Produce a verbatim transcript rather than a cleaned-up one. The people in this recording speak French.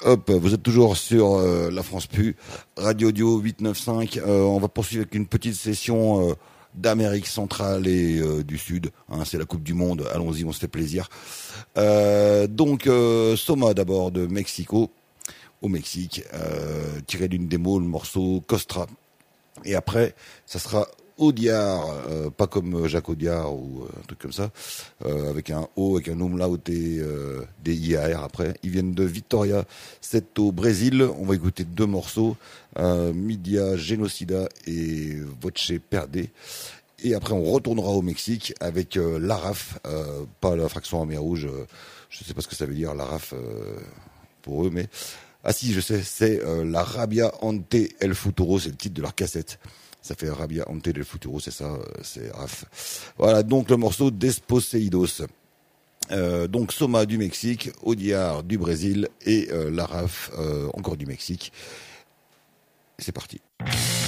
Hop, vous êtes toujours sur euh, la France Pu, Radio Audio huit neuf cinq. Euh, on va poursuivre avec une petite session euh, d'Amérique centrale et euh, du Sud. Hein, c'est la Coupe du Monde. Allons-y, on se fait plaisir. Euh, donc, euh, Soma d'abord de Mexico, au Mexique, euh, tiré d'une démo, le morceau Costra. Et après, ça sera Audiard, euh, pas comme Jacques Audiard ou euh, un truc comme ça, euh, avec un O, avec un umlaut et euh, des I A R après. Ils viennent de Vitória, c'est au Brésil. On va écouter deux morceaux, euh, Midia Genocida et Voce Perde. Et après, on retournera au Mexique avec euh, l'A R A F, euh, pas la fraction en mer rouge, euh, je sais pas ce que ça veut dire, l'A R A F euh, pour eux, mais... Ah si, je sais, c'est euh, la Rabia Ante El Futuro, c'est le titre de leur cassette. Ça fait Rabia Ante El Futuro, c'est ça, euh, c'est R A F. Voilà, donc le morceau Desposeidos. Euh, donc Soma du Mexique, Audiard du Brésil et euh, l'A R A F euh, encore du Mexique. C'est parti.